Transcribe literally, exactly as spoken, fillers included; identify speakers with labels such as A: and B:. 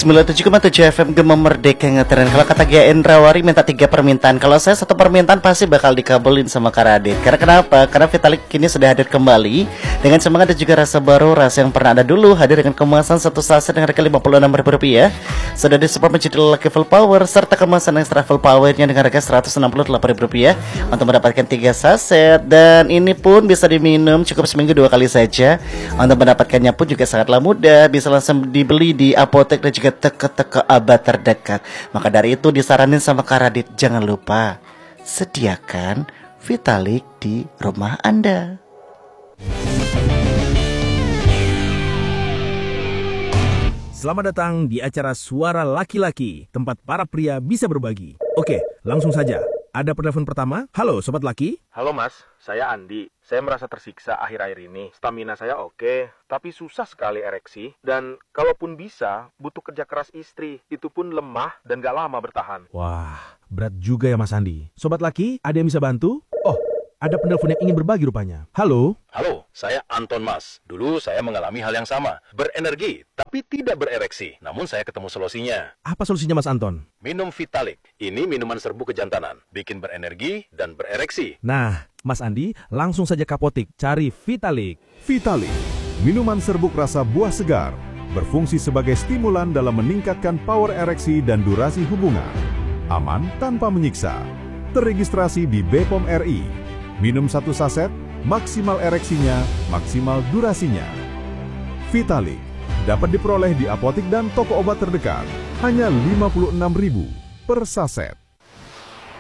A: sembilan puluh tujuh koma tujuh F M Gema Merdeka ngetren. Kalau kata Gia Endrawari minta tiga permintaan. Kalau saya satu permintaan pasti bakal dikabulin sama Kak Radit. Karena kenapa? Karena Vitalik kini sudah hadir kembali dengan semangat dan juga rasa baru, rasa yang pernah ada dulu. Hadir dengan kemasan satu saset dengan harga lima puluh enam ribu rupiah. Sudah disupport menjadi lelaki full power serta kemasan extra full powernya dengan harga seratus enam puluh delapan ribu rupiah untuk mendapatkan tiga saset. Dan ini pun bisa diminum cukup seminggu dua kali saja. Untuk mendapatkannya pun juga sangatlah mudah. Bisa langsung dibeli di apotek dan juga toko-toko obat terdekat. Maka dari itu disaranin sama Kak Radit, jangan lupa sediakan Vitalik di rumah Anda.
B: Selamat datang di acara Suara Laki-Laki, tempat para pria bisa berbagi. Oke, langsung saja. Ada penelpon pertama. Halo, Sobat Laki.
C: Halo Mas, saya Andi. Saya merasa tersiksa akhir-akhir ini. Stamina saya oke, tapi susah sekali ereksi. Dan kalaupun bisa, butuh kerja keras istri. Itu pun lemah dan gak lama bertahan.
B: Wah, berat juga ya Mas Andi. Sobat Laki, ada yang bisa bantu? Oh, ada penelpon yang ingin berbagi rupanya. Halo.
D: Halo, saya Anton Mas. Dulu saya mengalami hal yang sama. Berenergi, tapi tidak berereksi. Namun saya ketemu solusinya.
B: Apa solusinya Mas Anton?
D: Minum Vitalik. Ini minuman serbu kejantanan. Bikin berenergi dan berereksi.
B: Nah, Mas Andi, langsung saja ke apotik. Cari Vitalik.
E: Vitalik, minuman serbuk rasa buah segar. Berfungsi sebagai stimulan dalam meningkatkan power ereksi dan durasi hubungan. Aman tanpa menyiksa. Terregistrasi di B P O M R I. Minum satu saset, maksimal ereksinya, maksimal durasinya. Vitalik dapat diperoleh di apotik dan toko obat terdekat. Hanya lima puluh enam ribu per saset.